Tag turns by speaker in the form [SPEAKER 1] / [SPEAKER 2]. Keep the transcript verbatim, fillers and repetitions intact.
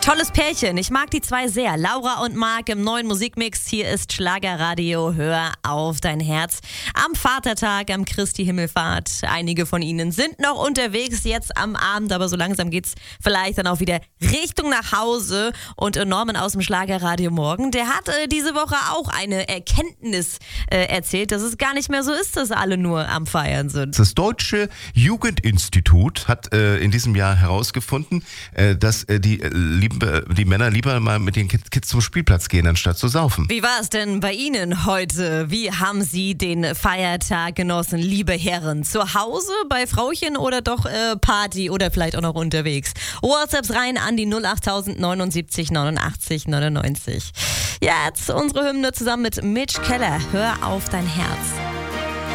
[SPEAKER 1] Tolles Pärchen, ich mag die zwei sehr. Laura und Marc im neuen Musikmix. Hier ist Schlagerradio, hör auf dein Herz. Am Vatertag, am Christi Himmelfahrt. Einige von ihnen sind noch unterwegs jetzt am Abend, aber so langsam geht's vielleicht dann auch wieder Richtung nach Hause. Und Norman aus dem Schlagerradio Morgen, der hat äh, diese Woche auch eine Erkenntnis äh, erzählt, dass es gar nicht mehr so ist, dass alle nur am Feiern sind.
[SPEAKER 2] Das Deutsche Jugendinstitut hat äh, in diesem Jahr herausgefunden, äh, dass äh, die äh, lieben die Männer lieber mal mit den Kids zum Spielplatz gehen, anstatt zu saufen.
[SPEAKER 1] Wie war es denn bei Ihnen heute? Wie haben Sie den Feiertag genossen, liebe Herren? Zu Hause, bei Frauchen oder doch äh, Party oder vielleicht auch noch unterwegs? WhatsApps rein an die null acht neunundsiebzig neunundachtzig neunundneunzig. Jetzt unsere Hymne zusammen mit Mitch Keller. Hör auf dein Herz.